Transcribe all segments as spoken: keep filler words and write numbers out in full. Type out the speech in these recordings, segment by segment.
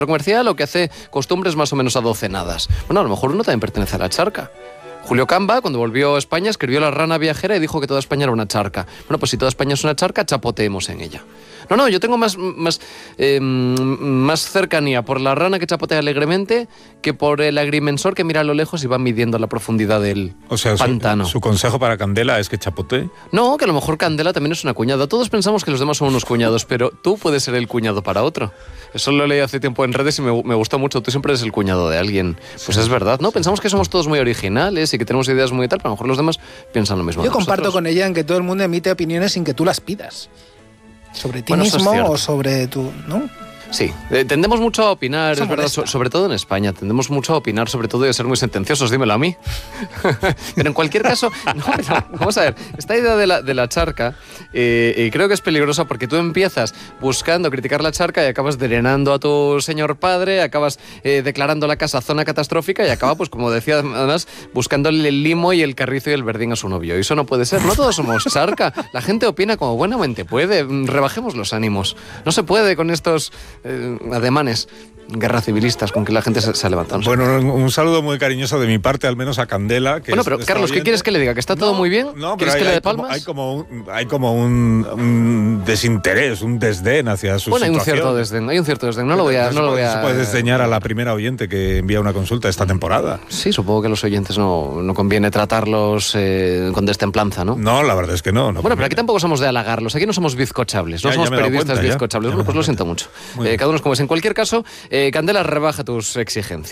comercial o que hace costumbres más o menos adocenadas. Bueno, a lo mejor uno también pertenece a la charca. Julio Camba, cuando volvió a España, escribió La rana viajera y dijo que toda España era una charca. Bueno, pues si toda España es una charca, chapoteemos en ella. No, no, yo tengo más, más, eh, más cercanía por la rana que chapotea alegremente que por el agrimensor que mira a lo lejos y va midiendo la profundidad del o sea, pantano. Su, su consejo para Candela es que chapotee. No, que a lo mejor Candela también es una cuñada. Todos pensamos que los demás son unos cuñados, pero tú puedes ser el cuñado para otro. Eso lo leí hace tiempo en redes y me, me gustó mucho. Tú siempre eres el cuñado de alguien. Pues es verdad, ¿no? Pensamos que somos todos muy originales y que tenemos ideas muy tal, pero a lo mejor los demás piensan lo mismo. Yo comparto con ella en que todo el mundo emite opiniones sin que tú las pidas. Sobre ti bueno, mismo o sobre tu... ¿no? Sí, eh, tendemos mucho a opinar, eso es verdad, so, sobre todo en España, tendemos mucho a opinar, sobre todo y a ser muy sentenciosos, dímelo a mí. Pero en cualquier caso, no, pero, vamos a ver, esta idea de la, de la charca eh, eh, creo que es peligrosa porque tú empiezas buscando criticar la charca y acabas drenando a tu señor padre, acabas eh, declarando la casa zona catastrófica y acaba, pues como decía, además, buscándole el limo y el carrizo y el verdín a su novio. Y eso no puede ser, no todos somos charca, la gente opina como buenamente puede, rebajemos los ánimos. No se puede con estos... Eh, ademanes guerra civilistas con que la gente se, se ha levantado. Bueno, un, un saludo muy cariñoso de mi parte, al menos a Candela. Que bueno, pero es, Carlos, ¿qué quieres que le diga? ¿Que está todo no, muy bien? No, ¿Quieres pero hay, que le dé hay palmas? Como, hay como, un, hay como un, un desinterés, un desdén hacia su bueno, situación. Bueno, hay un cierto desdén, hay un cierto desdén. No lo voy a... No, no, no lo voy a se puede desdeñar a la primera oyente que envía una consulta esta temporada. Sí, supongo que a los oyentes no, no conviene tratarlos eh, con destemplanza, ¿no? No, la verdad es que no. no bueno, conviene. pero aquí tampoco somos de halagarlos, aquí no somos bizcochables, no ya, somos ya periodistas cuenta, bizcochables. Ya, bueno, ya pues lo cuenta. siento mucho. Eh, cada uno es como es. En cualquier caso, eh, Candela, rebaja tus exigencias.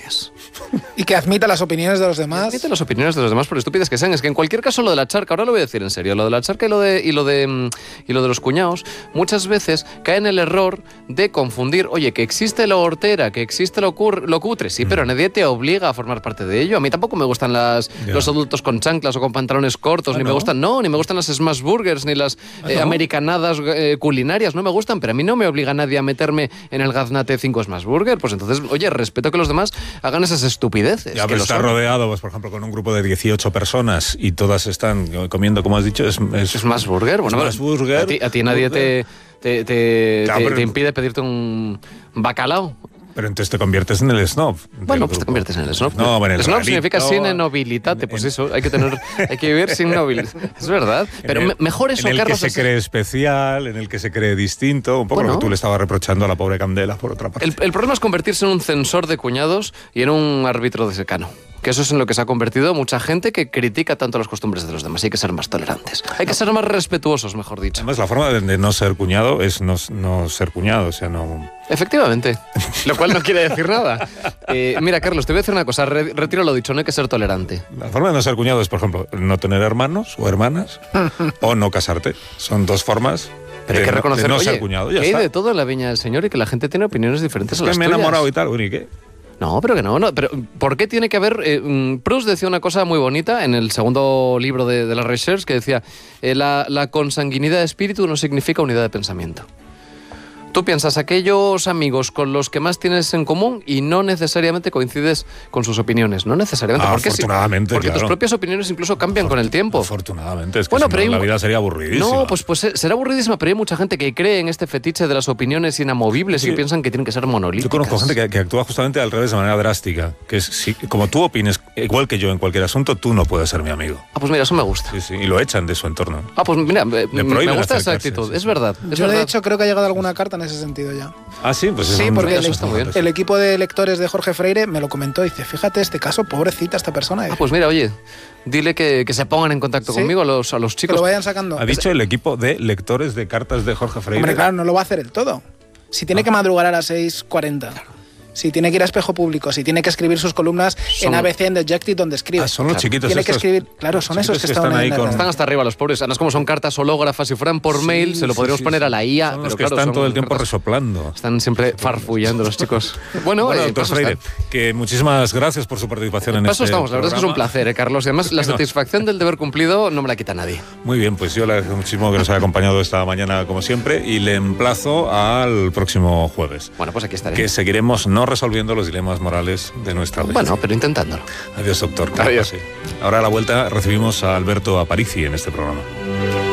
Y que admita las opiniones de los demás. Admite las opiniones de los demás, por estúpidas que sean. Es que en cualquier caso lo de la charca, ahora lo voy a decir en serio, lo de la charca y lo de, y lo de, y lo de los cuñados, muchas veces cae en el error de confundir, oye, que existe lo hortera, que existe lo, cur, lo cutre, sí, mm. pero nadie te obliga a formar parte de ello. A mí tampoco me gustan las, yeah. los adultos con chanclas o con pantalones cortos, ah, ni ¿no? me gustan, no, ni me gustan las smash burgers, ni las ah, eh, ¿no? americanadas eh, culinarias, no me gustan, pero a mí no me obliga nadie a meterme en el gaznate cinco smash burger. Pues entonces, oye, respeto que los demás hagan esas estupideces. Ya, pero estar rodeado, pues por ejemplo, con un grupo de dieciocho personas y todas están comiendo, como has dicho, es... Es, es más burger. Bueno, más burger. A ti, a ti nadie burger. te, te, te, claro, te, pero... te impide pedirte un bacalao. Pero entonces te conviertes en el snob. Bueno, pues te conviertes en el snob. No, bueno, el snob rally, significa no, sin nobilitate, pues en, eso, hay que tener, hay que vivir sin nobilitat. Es verdad. Pero el, mejor eso, en el Carlos. que se cree especial, en el que se cree distinto, un poco bueno, lo que tú le estabas reprochando a la pobre Candela, por otra parte. El, el problema es convertirse en un censor de cuñados y en un árbitro de secano. Que eso es en lo que se ha convertido mucha gente que critica tanto las costumbres de los demás. Hay que ser más tolerantes. Hay que ser más respetuosos, mejor dicho. Además, la forma de no ser cuñado es no, no ser cuñado, o sea, no... Efectivamente, lo cual no quiere decir nada. Eh, mira, Carlos, te voy a decir una cosa, re retiro lo dicho, no hay que ser tolerante. La forma de no ser cuñado es, por ejemplo, no tener hermanos o hermanas o no casarte. Son dos formas... Pero hay que reconocer, de no oye, ser cuñado. Ya que hay está. de todo en la viña del Señor y que la gente tiene opiniones diferentes es a las que me he tuyas. enamorado y tal, bueno, ¿y qué? No, pero que no, no. Pero ¿por qué tiene que haber...? Eh, Proust decía una cosa muy bonita en el segundo libro de, de la Recherche que decía eh, la, la consanguinidad de espíritu no significa unidad de pensamiento. Tú piensas aquellos amigos con los que más tienes en común y no necesariamente coincides con sus opiniones. No necesariamente. Ah, porque afortunadamente, sí, Porque claro. tus propias opiniones incluso cambian Afor con el tiempo. Afortunadamente. Es que bueno, si pero no, hay... la vida sería aburridísima. No, pues, pues será aburridísima, pero hay mucha gente que cree en este fetiche de las opiniones inamovibles sí. y que piensan que tienen que ser monolíticas. Yo conozco gente que, que actúa justamente al revés, de manera drástica. Que es, si, como tú opines igual que yo en cualquier asunto, tú no puedes ser mi amigo. Ah, pues mira, eso me gusta. Sí, sí, y lo echan de su entorno. Ah, pues mira, me, me gusta esa actitud. Sí, es verdad. Es yo, verdad. de hecho, creo que ha llegado alguna carta en ese sentido ya. Ah, sí, pues sí, es porque el, está muy bien. el equipo de lectores de Jorge Freire me lo comentó y dice, fíjate este caso, pobrecita esta persona. Ah, pues mira, oye, dile que, que se pongan en contacto ¿Sí? conmigo a los, a los chicos. Que lo vayan sacando. Ha dicho el equipo de lectores de cartas de Jorge Freire. Hombre, claro, no lo va a hacer el todo. Si tiene ah. que madrugar a las seis cuarenta. Si tiene que ir a Espejo Público, si tiene que escribir sus columnas son... en A B C, en The Objective, donde escribe. Ah, son los claro. chiquitos Tiene estos, que escribir, claro, son esos que, que están, están ahí. Con... Están hasta arriba los pobres. Además, como son cartas hológrafas, si fueran por sí, mail, se lo podríamos sí, poner sí. a la I A. Son pero los que claro, están son todo el tiempo cartas... resoplando. Están siempre farfullando los chicos. Bueno, bueno eh, doctor Freire, está. que muchísimas gracias por su participación en paso este estamos, la verdad programa. es que es un placer, ¿eh, Carlos? Y además, la satisfacción del deber cumplido no me la quita nadie. Muy bien, pues yo le agradezco muchísimo que nos haya acompañado esta mañana, como siempre, y le emplazo al próximo jueves. Bueno, pues aquí estaré. Que seguiremos no resolviendo los dilemas morales de nuestra ley. Bueno, pero intentándolo. Adiós, doctor. Adiós. Ahora a la vuelta recibimos a Alberto Aparici en este programa.